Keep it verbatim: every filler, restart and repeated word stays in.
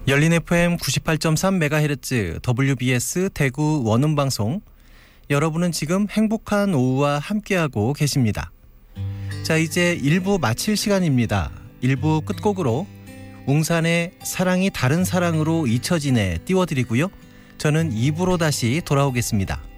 열린 에프엠 구십팔 점 삼 메가헤르츠 더블유비에스 대구 원음방송, 여러분은 지금 행복한 오후와 함께하고 계십니다. 자, 이제 일 부 마칠 시간입니다. 일 부 끝곡으로 웅산의 사랑이 다른 사랑으로 잊혀지네 띄워드리고요. 저는 이 부로 다시 돌아오겠습니다.